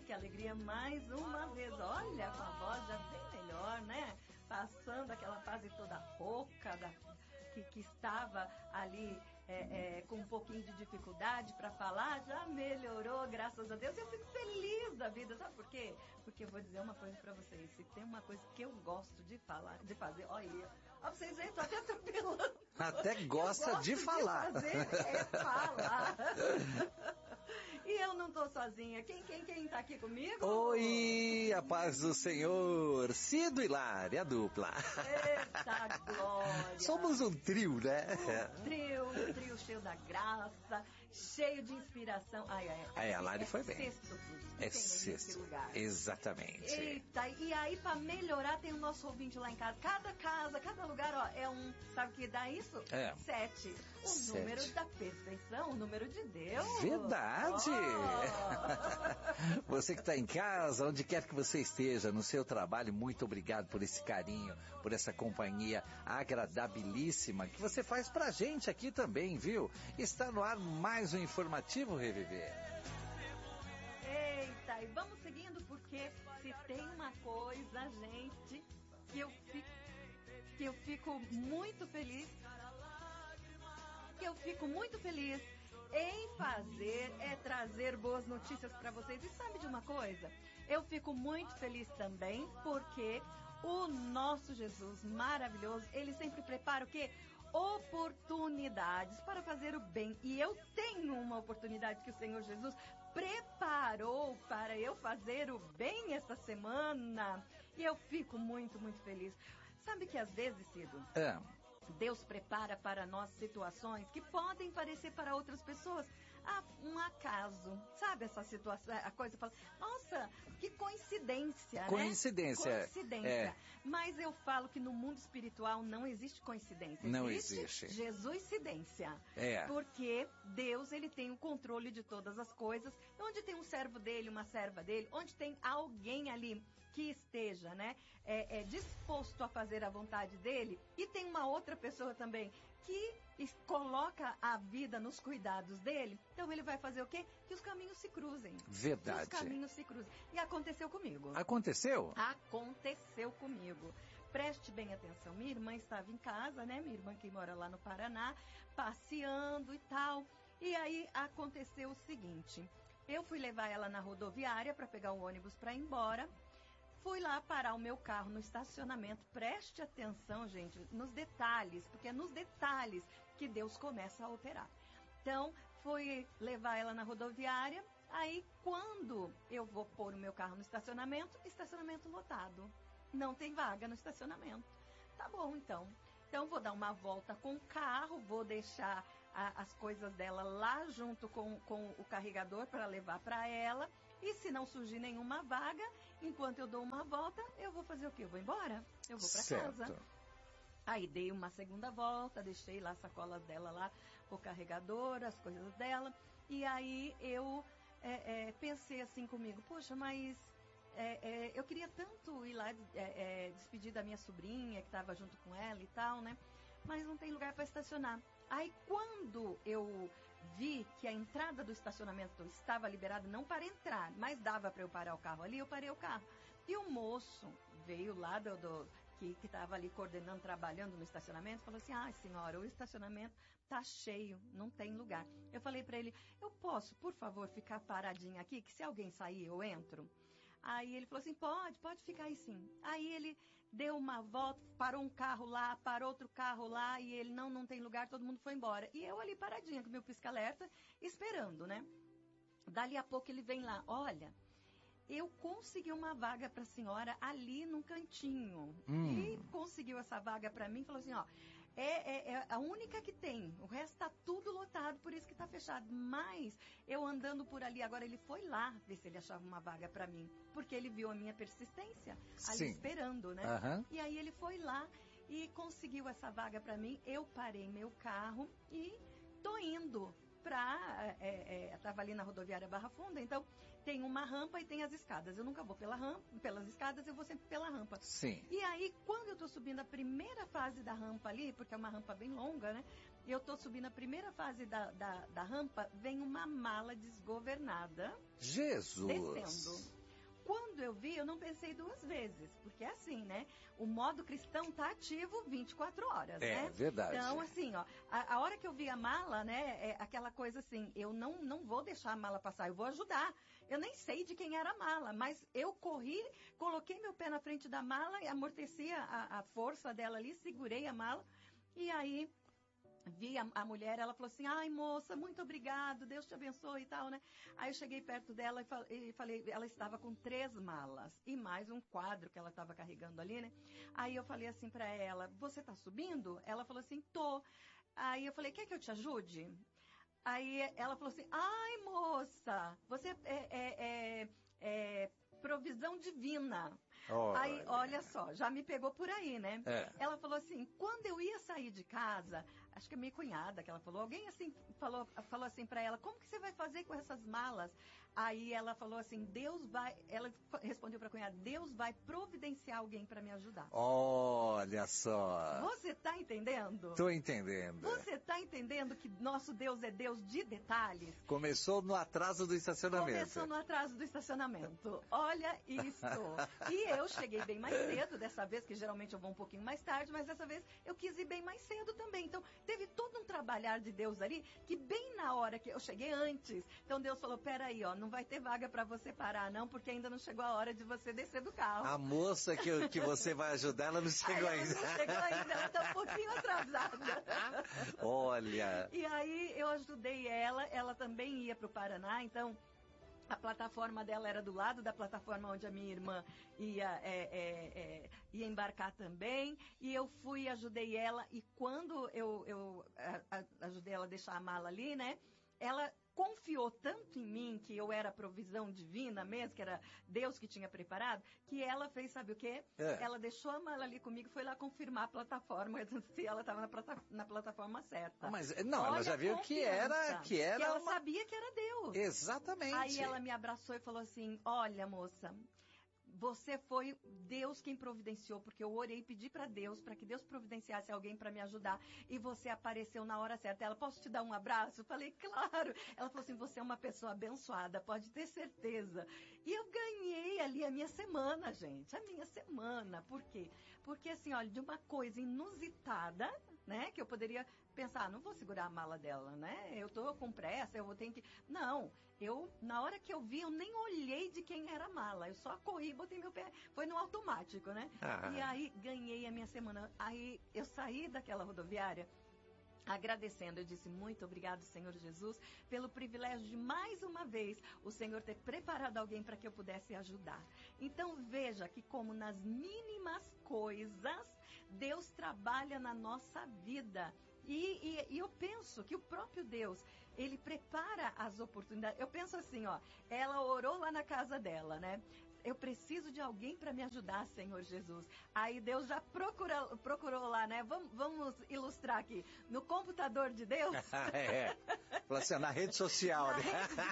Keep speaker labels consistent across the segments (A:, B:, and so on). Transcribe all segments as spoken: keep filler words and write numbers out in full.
A: que alegria mais uma vez. Olha, com a voz já bem melhor, né? Passando aquela fase toda rouca, da, que, que estava ali é, é, com um pouquinho de dificuldade para falar, já melhorou, graças a Deus. Eu fico feliz da vida, sabe por quê? Porque eu vou dizer uma coisa para vocês, se tem uma coisa que eu gosto de falar, de fazer, olha, ó, vocês veem, tô até atropelando.
B: Até gosta de falar.
A: De fazer é falar. E eu não tô sozinha. Quem, quem, quem tá aqui comigo?
B: Oi, a paz do Senhor. Cido e Lari, a dupla.
A: Eita glória.
B: Somos um trio, né?
A: Um trio, um trio cheio da graça, cheio de inspiração. Ai, ai,
B: ai. A Lari
A: é
B: foi bem.
A: Sexto fruto.
B: É sexto. Lugar. Exatamente.
A: Eita, e aí pra melhorar tem o nosso ouvinte lá em casa. Cada casa, cada lugar, ó, é um, sabe o que dá isso?
B: É.
A: Sete. O
B: Sete.
A: número da perfeição, o número de Deus.
B: Verdade. Oh. Você que está em casa, onde quer que você esteja, no seu trabalho, muito obrigado por esse carinho, por essa companhia agradabilíssima que você faz pra gente aqui também, viu? Está no ar mais um Informativo Reviver.
A: Eita, e vamos seguindo, porque se tem uma coisa, gente, que eu fico, que eu fico muito feliz, que eu fico muito feliz em fazer, é trazer boas notícias para vocês. E sabe de uma coisa? Eu fico muito feliz também, porque o nosso Jesus maravilhoso, ele sempre prepara o quê? Oportunidades para fazer o bem. E eu tenho uma oportunidade que o Senhor Jesus preparou para eu fazer o bem esta semana. E eu fico muito, muito feliz. Sabe que às vezes, Cido,
B: é.
A: Deus prepara para nós situações que podem parecer para outras pessoas ah, um acaso. Sabe essa situação? A coisa fala, nossa, que coincidência,
B: Coincidência.
A: né? Coincidência.
B: É.
A: Mas eu falo que no mundo espiritual não existe coincidência.
B: Não
A: existe.
B: existe.
A: Jesuicidência.
B: É.
A: Porque Deus, ele tem o controle de todas as coisas. Onde tem um servo dele, uma serva dele, onde tem alguém ali que esteja, né, é, é, disposto a fazer a vontade dele, e tem uma outra pessoa também que coloca a vida nos cuidados dele, então ele vai fazer o quê? Que os caminhos se cruzem.
B: Verdade.
A: Que os caminhos se cruzem. E aconteceu comigo.
B: Aconteceu?
A: Aconteceu comigo. Preste bem atenção, minha irmã estava em casa, né, minha irmã que mora lá no Paraná, passeando e tal, e aí aconteceu o seguinte, eu fui levar ela na rodoviária para pegar o ônibus para ir embora. Fui lá parar o meu carro no estacionamento. Preste atenção, gente, nos detalhes, porque é nos detalhes que Deus começa a operar. Então, fui levar ela na rodoviária. Aí, quando eu vou pôr o meu carro no estacionamento, estacionamento lotado. Não tem vaga no estacionamento. Tá bom, então. Então, vou dar uma volta com o carro, vou deixar a, as coisas dela lá junto com, com o carregador para levar para ela. E se não surgir nenhuma vaga, enquanto eu dou uma volta, eu vou fazer o quê? Eu vou embora? Eu vou para casa. Aí dei uma segunda volta, deixei lá as sacolas dela lá, o carregador, as coisas dela. E aí eu é, é, pensei assim comigo, poxa, mas é, é, eu queria tanto ir lá é, é, despedir da minha sobrinha, que estava junto com ela e tal, né? Mas não tem lugar para estacionar. Aí quando eu vi que a entrada do estacionamento estava liberada, não para entrar, mas dava para eu parar o carro ali, eu parei o carro. E o moço veio lá do, do, que estava ali coordenando, trabalhando no estacionamento, falou assim, ah, senhora, o estacionamento tá cheio, não tem lugar. Eu falei para ele, eu posso, por favor, ficar paradinha aqui, que se alguém sair eu entro? Aí ele falou assim, pode, pode ficar aí sim. Aí ele deu uma volta, parou um carro lá, parou outro carro lá, e ele, não, não tem lugar, todo mundo foi embora. E eu ali paradinha com meu pisca-alerta, esperando, né? Dali a pouco ele vem lá, olha, eu consegui uma vaga para a senhora ali num cantinho.
B: Hum.
A: E conseguiu essa vaga para mim, falou assim, ó, é, é, é a única que tem, o resto tá tudo lotado, por isso que tá fechado. Mas eu andando por ali, agora ele foi lá ver se ele achava uma vaga para mim, porque ele viu a minha persistência ali. Sim. Esperando, né?
B: Uhum.
A: E aí ele foi lá e conseguiu essa vaga para mim, eu parei meu carro e tô indo pra, é, é, tava ali na rodoviária Barra Funda, então tem uma rampa e tem as escadas. Eu nunca vou pela rampa, pelas escadas, eu vou sempre pela rampa.
B: Sim.
A: E aí, quando eu tô subindo a primeira fase da rampa ali, porque é uma rampa bem longa, né? Eu tô subindo a primeira fase da, da, da rampa, vem uma mala desgovernada.
B: Jesus!
A: Descendo. quando eu vi, eu não pensei duas vezes, porque é assim, né? O modo cristão tá ativo vinte e quatro horas,
B: é,
A: né?
B: É verdade.
A: Então, assim, ó, a, a hora que eu vi a mala, né, é aquela coisa assim, eu não, não vou deixar a mala passar, eu vou ajudar. Eu nem sei de quem era a mala, mas eu corri, coloquei meu pé na frente da mala, amorteci a, a força dela ali, segurei a mala, e aí vi a, a mulher, ela falou assim, ai moça, muito obrigado, Deus te abençoe e tal, né? Aí eu cheguei perto dela e, fal, e falei, ela estava com três malas e mais um quadro que ela estava carregando ali, né? Aí eu falei assim para ela, você tá subindo? Ela falou assim, tô. Aí eu falei, quer que eu te ajude? Aí ela falou assim, ai moça, você é, é, é, é provisão divina.
B: Olha.
A: Aí, olha só, já me pegou por aí, né?
B: É.
A: Ela falou assim, quando eu ia sair de casa, acho que é minha cunhada que ela falou, alguém assim falou, falou assim pra ela, como que você vai fazer com essas malas? Aí ela falou assim, Deus vai, ela respondeu pra cunhada, Deus vai providenciar alguém pra me ajudar.
B: Olha só.
A: Você tá entendendo?
B: Tô entendendo.
A: Você tá entendendo que nosso Deus é Deus de detalhes?
B: Começou no atraso do estacionamento.
A: Começou no atraso do estacionamento. Olha isso. E eu cheguei bem mais cedo dessa vez, que geralmente eu vou um pouquinho mais tarde, mas dessa vez eu quis ir bem mais cedo também. Então, teve todo um trabalhar de Deus ali, que bem na hora que eu cheguei antes, então Deus falou, peraí, ó, não vai ter vaga para você parar não, porque ainda não chegou a hora de você descer do carro.
B: A moça que, que você vai ajudar, ela não chegou
A: aí,
B: ainda.
A: Ela não chegou ainda, ela tá um pouquinho atrasada.
B: Olha.
A: E aí eu ajudei ela, ela também ia para o Paraná, então a plataforma dela era do lado da plataforma onde a minha irmã ia, é, é, é, ia embarcar também. E eu fui, ajudei ela. E quando eu, eu a, a, ajudei ela a deixar a mala ali, né? Ela confiou tanto em mim, que eu era provisão divina mesmo, que era Deus que tinha preparado, que ela fez, sabe o quê? É. Ela deixou a mala ali comigo, foi lá confirmar a plataforma, se ela estava na, plata, na plataforma certa.
B: Mas, não, Olha ela já viu que era... Que era
A: que ela
B: uma...
A: sabia que era Deus.
B: Exatamente.
A: Aí ela me abraçou e falou assim, olha, moça... Você foi Deus quem providenciou, porque eu orei e pedi para Deus, para que Deus providenciasse alguém para me ajudar, e você apareceu na hora certa. Ela, posso te dar um abraço? Eu falei, claro. Ela falou assim, você é uma pessoa abençoada, pode ter certeza. E eu ganhei ali a minha semana, gente, a minha semana. Por quê? Porque assim, olha, de uma coisa inusitada, né, que eu poderia pensar, ah, não vou segurar a mala dela, né, eu tô com pressa, eu vou ter que... Não, eu, na hora que eu vi, eu nem olhei de quem era a mala, eu só corri, botei meu pé, foi no automático, né, ah. E aí ganhei a minha semana, aí eu saí daquela rodoviária, agradecendo, eu disse, muito obrigado, Senhor Jesus, pelo privilégio de mais uma vez o Senhor ter preparado alguém para que eu pudesse ajudar. Então veja que como nas mínimas coisas, Deus trabalha na nossa vida. E, e, e eu penso que o próprio Deus, Ele prepara as oportunidades. Eu penso assim, ó, ela orou lá na casa dela, né? Eu preciso de alguém para me ajudar, Senhor Jesus. Aí Deus já procura, procurou lá, né? Vamos, vamos ilustrar aqui. No computador de Deus.
B: É. Falou assim, na rede social,
A: na
B: né?
A: rede de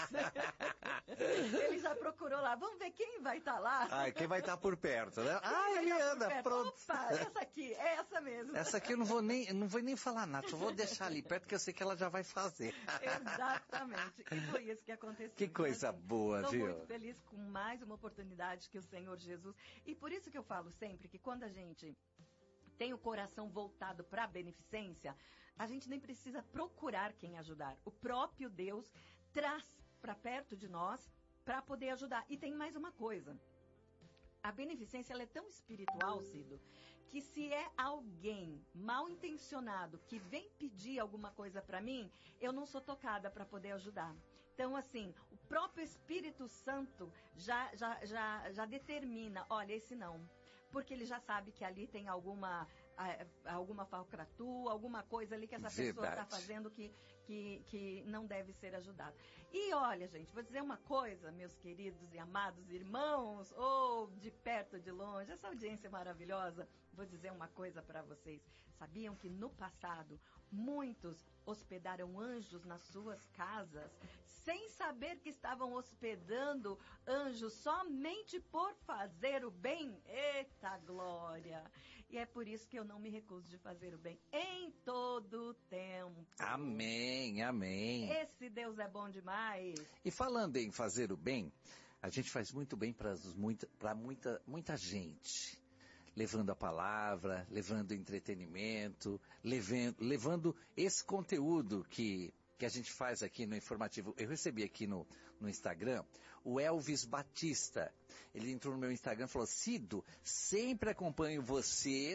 A: Deus. Ele já procurou lá. Vamos ver quem vai estar tá lá.
B: Ah, quem vai estar tá por perto, né? Ah, Eliana, pronto.
A: Opa, essa aqui, é essa mesmo.
B: Essa aqui eu não vou nem, não vou nem falar nada. Eu vou deixar ali perto, que eu sei que ela já vai fazer.
A: Exatamente. E foi isso que aconteceu.
B: Que coisa
A: então, assim,
B: boa, viu?
A: Estou muito feliz com mais uma oportunidade que o Senhor Jesus... E por isso que eu falo sempre que quando a gente tem o coração voltado para a beneficência, a gente nem precisa procurar quem ajudar. O próprio Deus traz para perto de nós para poder ajudar. E tem mais uma coisa. A beneficência ela é tão espiritual, Cido, que se é alguém mal intencionado que vem pedir alguma coisa para mim, eu não sou tocada para poder ajudar. Então, assim, o próprio Espírito Santo já, já, já, já determina, olha, esse não. Porque ele já sabe que ali tem alguma, alguma falcatrua, alguma coisa ali que essa
B: Verdade.
A: pessoa está fazendo que, que, que não deve ser ajudada. E olha, gente, vou dizer uma coisa, meus queridos e amados irmãos, ou de perto ou de longe, essa audiência maravilhosa, vou dizer uma coisa para vocês. Sabiam que no passado, muitos hospedaram anjos nas suas casas, sem saber que estavam hospedando anjos somente por fazer o bem? Eita glória! E é por isso que eu não me recuso de fazer o bem em todo o tempo.
B: Amém, amém.
A: Esse Deus é bom demais.
B: E falando em fazer o bem, a gente faz muito bem para muita, para muita, muita gente. Levando a palavra, levando entretenimento, levando, levando esse conteúdo que, que a gente faz aqui no Informativo. Eu recebi aqui no, no Instagram o Elvis Batista. Ele entrou no meu Instagram e falou: Cido, sempre acompanho você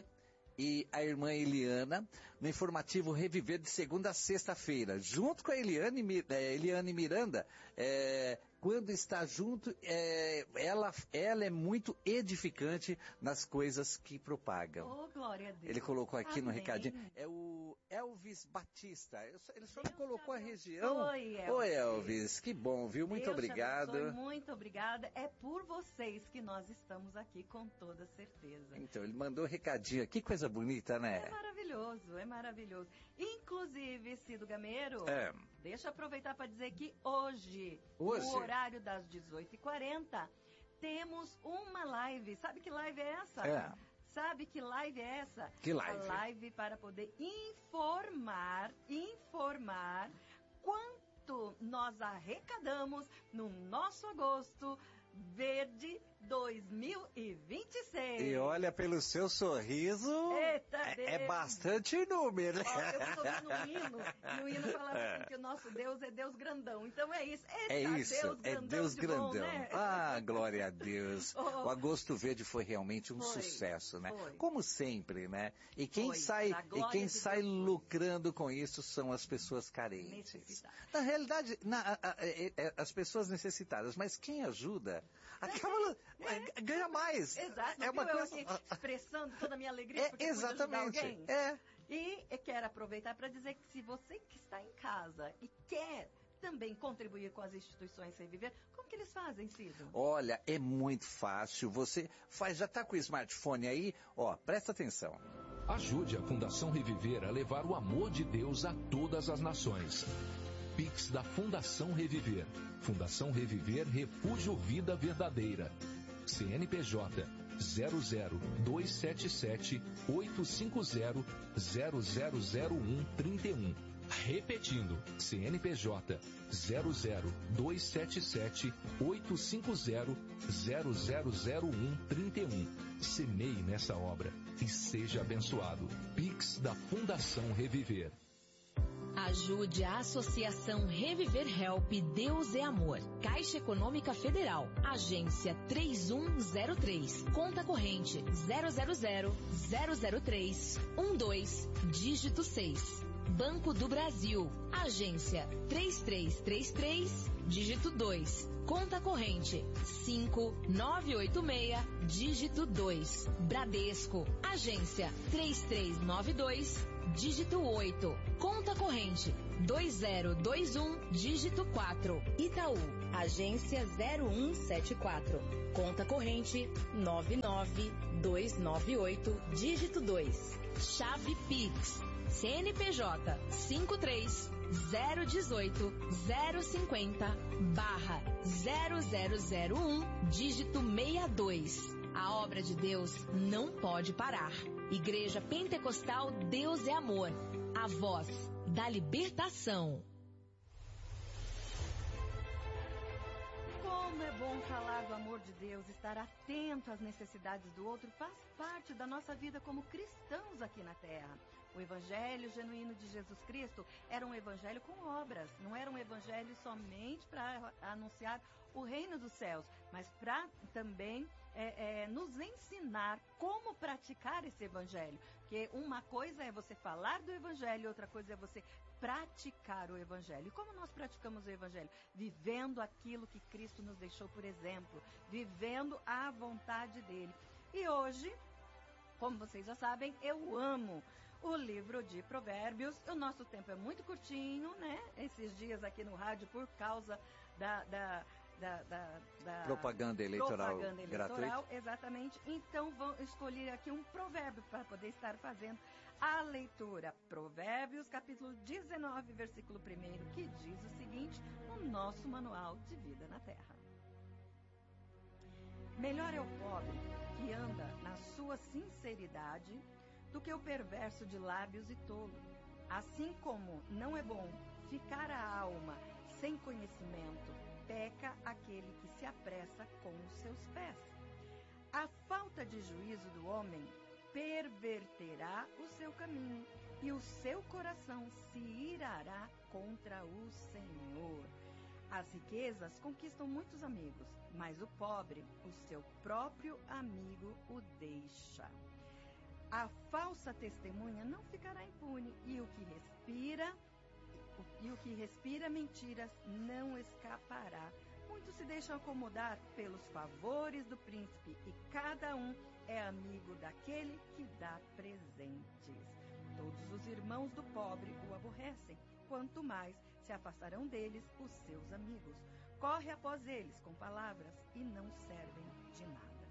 B: e a irmã Eliana no Informativo Reviver de segunda a sexta-feira, junto com a Eliane, é, Eliane Miranda. É, quando está junto, é, ela, ela é muito edificante nas coisas que propagam.
A: Oh, glória a Deus.
B: Ele colocou aqui
A: Amém.
B: no recadinho. É o Elvis Batista. Eu, ele só Deus não colocou a região.
A: Oi, Elvis.
B: Oi, Elvis. Que bom, viu? Muito
A: Deus
B: obrigado.
A: Te abençoe, muito obrigada. É por vocês que nós estamos aqui, com toda certeza.
B: Então, ele mandou um recadinho. Que coisa bonita, né?
A: É maravilhoso, é maravilhoso. Inclusive, Cido Gameiro,
B: é.
A: deixa eu aproveitar para dizer que hoje,
B: hoje,
A: no horário das dezoito e quarenta, temos uma live. Sabe que live é essa?
B: É.
A: Sabe que live é essa?
B: Que live?
A: A live para poder informar, informar quanto nós arrecadamos no nosso agosto verde dois mil e vinte e seis.
B: E olha, pelo seu sorriso,
A: Eita,
B: é, é bastante número.
A: Ó, eu estou ouvindo um hino, e o hino falava assim que o nosso Deus é Deus grandão. Então é isso. Eita,
B: é isso,
A: Deus
B: é
A: grandão
B: Deus
A: de
B: grandão.
A: Bom, né?
B: Ah, glória a Deus.
A: Oh,
B: o Agosto Verde foi realmente um
A: foi,
B: sucesso, né?
A: Foi.
B: Como sempre, né? E quem
A: foi,
B: sai, e quem
A: de
B: sai
A: Deus
B: lucrando com isso são as pessoas carentes.
A: Necessitadas.
B: Na realidade, na, a, a, a, as pessoas necessitadas, mas quem ajuda acaba é. ganha mais.
A: Exato.
B: É uma
A: eu
B: coisa
A: aqui expressando toda a minha alegria
B: é,
A: porque
B: exatamente.
A: Alguém.
B: É.
A: E eu quero aproveitar para dizer que se você que está em casa e quer também contribuir com as instituições Reviver, como que eles fazem, Cido?
B: Olha, é muito fácil. Você faz, já está com o smartphone aí, ó, presta atenção.
C: Ajude a Fundação Reviver a levar o amor de Deus a todas as nações. Pix da Fundação Reviver. Fundação Reviver Refúgio Vida Verdadeira. C N P J zero zero dois sete sete oito cinco zero zero zero zero um trinta e um. Repetindo, C N P J zero zero dois sete sete oito cinco zero zero zero zero um trinta e um. Semeie nessa obra e seja abençoado. Pix da Fundação Reviver.
D: Ajude a Associação Reviver Help Deus é Amor. Caixa Econômica Federal. Agência três um zero três. Conta corrente zero zero zero zero zero três um dois. Dígito seis. Banco do Brasil. Agência três três três três. Dígito dois. Conta corrente cinco nove oito seis. Dígito dois. Bradesco. Agência três três nove dois. Dígito oito. Conta corrente dois zero dois um, dígito quatro. Itaú, agência zero um sete quatro. Conta corrente nove nove dois nove oito, dígito dois. Chave Pix, C N P J cinco três zero um oito zero cinco zero barra zero zero zero um, dígito sessenta e dois. A obra de Deus não pode parar. Igreja Pentecostal Deus é Amor. A voz da libertação.
A: Como é bom falar do amor de Deus, estar atento às necessidades do outro, faz parte da nossa vida como cristãos aqui na Terra. O evangelho genuíno de Jesus Cristo era um evangelho com obras, não era um evangelho somente para anunciar o reino dos céus, mas para também é, é, nos ensinar como praticar esse evangelho. Porque uma coisa é você falar do evangelho, outra coisa é você praticar o evangelho. E como nós praticamos o evangelho? Vivendo aquilo que Cristo nos deixou por exemplo, vivendo a vontade dele. E hoje, como vocês já sabem, eu amo o livro de Provérbios. O nosso tempo é muito curtinho, né? Esses dias aqui no rádio, por causa da, da, da, da, da
B: propaganda eleitoral,
A: propaganda eleitoral
B: gratuita.
A: Exatamente. Então, vou escolher aqui um provérbio para poder estar fazendo a leitura. Provérbios, capítulo dezenove, versículo um, que diz o seguinte, no nosso manual de vida na terra. Melhor é o pobre que anda na sua sinceridade do que o perverso de lábios e tolo. Assim como não é bom ficar a alma sem conhecimento, peca aquele que se apressa com os seus pés. A falta de juízo do homem perverterá o seu caminho, e o seu coração se irará contra o Senhor. As riquezas conquistam muitos amigos, mas o pobre, o seu próprio amigo, o deixa. A falsa testemunha não ficará impune, e o que respira, e o que respira mentiras não escapará. Muitos se deixam acomodar pelos favores do príncipe, e cada um é amigo daquele que dá presentes. Todos os irmãos do pobre o aborrecem, quanto mais se afastarão deles os seus amigos. Corre após eles com palavras e não servem de nada.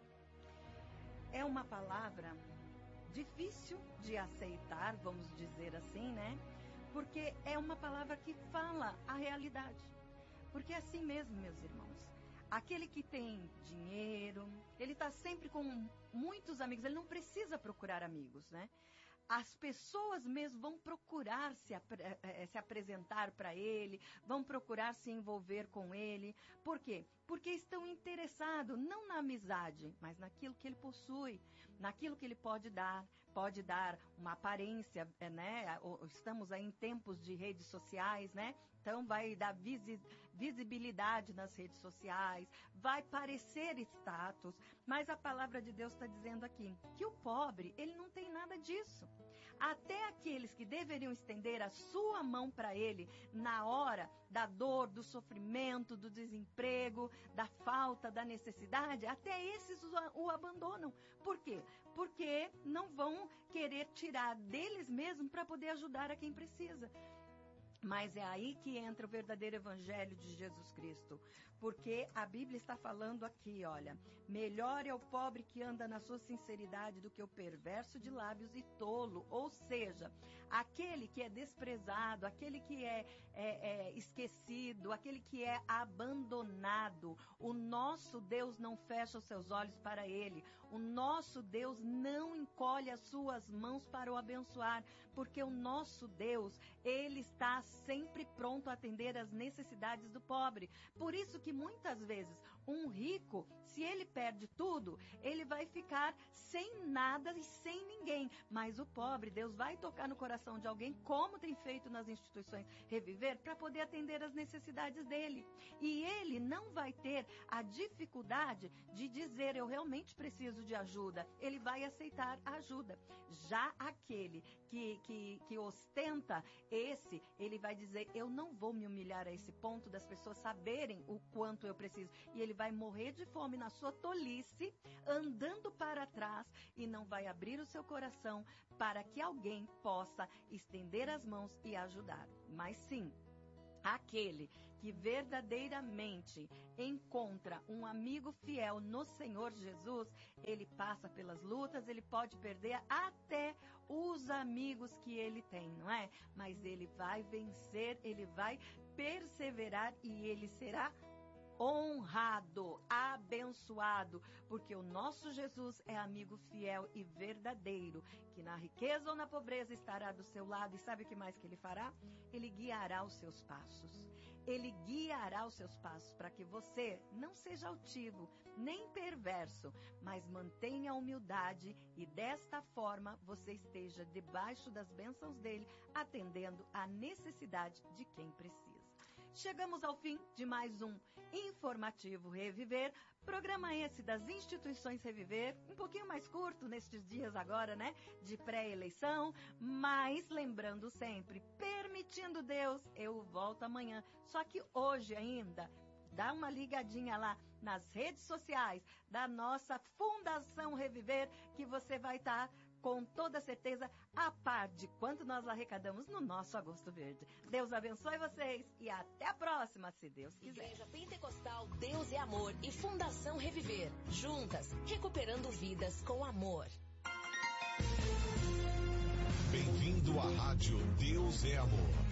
A: É uma palavra difícil de aceitar, vamos dizer assim, né? Porque é uma palavra que fala a realidade. Porque é assim mesmo, meus irmãos. Aquele que tem dinheiro, ele está sempre com muitos amigos, ele não precisa procurar amigos, né? As pessoas mesmo vão procurar se, apre- se apresentar para ele, vão procurar se envolver com ele. Por quê? Porque estão interessados não na amizade, mas naquilo que ele possui, naquilo que ele pode dar. Pode dar uma aparência, né? Estamos aí em tempos de redes sociais, né? Então vai dar visi- visibilidade nas redes sociais, vai parecer status, mas a palavra de Deus está dizendo aqui que o pobre, ele não tem nada disso. Até aqueles que deveriam estender a sua mão para ele na hora da dor, do sofrimento, do desemprego, da falta, da necessidade, até esses o, o abandonam. Por quê? Porque não vão querer tirar deles mesmos para poder ajudar a quem precisa. Mas é aí que entra o verdadeiro evangelho de Jesus Cristo. Porque a Bíblia está falando aqui, olha, melhor é o pobre que anda na sua sinceridade do que o perverso de lábios e tolo. Ou seja, aquele que é desprezado, aquele que é, é, é esquecido, aquele que é abandonado. O nosso Deus não fecha os seus olhos para ele. O nosso Deus não encolhe as suas mãos para o abençoar. Porque o nosso Deus, ele está sempre pronto a atender às necessidades do pobre. Por isso que muitas vezes um rico, se ele perde tudo, ele vai ficar sem nada e sem ninguém. Mas o pobre, Deus vai tocar no coração de alguém, como tem feito nas instituições Reviver, para poder atender às necessidades dele. E ele não vai ter a dificuldade de dizer, eu realmente preciso de ajuda. Ele vai aceitar a ajuda. Já aquele que, que, que ostenta esse, ele vai dizer, eu não vou me humilhar a esse ponto das pessoas saberem o quanto eu preciso. E ele vai morrer de fome na sua tolice, andando para trás, e não vai abrir o seu coração para que alguém possa estender as mãos e ajudar. Mas sim, aquele que verdadeiramente encontra um amigo fiel no Senhor Jesus, ele passa pelas lutas, ele pode perder até os amigos que ele tem, não é? Mas ele vai vencer, ele vai perseverar e ele será honrado, abençoado, porque o nosso Jesus é amigo fiel e verdadeiro, que na riqueza ou na pobreza estará do seu lado. E sabe o que mais que ele fará? Ele guiará os seus passos. Ele guiará os seus passos para que você não seja altivo, nem perverso, mas mantenha a humildade e desta forma você esteja debaixo das bênçãos dele, atendendo à necessidade de quem precisa. Chegamos ao fim de mais um Informativo Reviver, programa esse das instituições Reviver, um pouquinho mais curto nestes dias agora, né, de pré-eleição, mas lembrando sempre, permitindo Deus, eu volto amanhã, só que hoje ainda, dá uma ligadinha lá nas redes sociais da nossa Fundação Reviver, que você vai estar com toda certeza a par de quanto nós arrecadamos no nosso Agosto Verde. Deus abençoe vocês e até a próxima, se Deus quiser.
D: Igreja Pentecostal Deus é Amor e Fundação Reviver. Juntas, recuperando vidas com amor.
C: Bem-vindo à Rádio Deus é Amor.